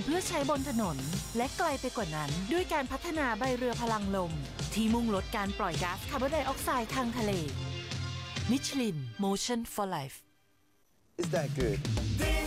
พื่อใช้บนถนนและไกลไปกว่านั้นด้วยการพัฒนาใบเรือพลังลมที่มุ่งลดการปล่อยก๊าซคาร์บอนไดออกไซด์ทางทะเล Michelin Motion for Life Is that good?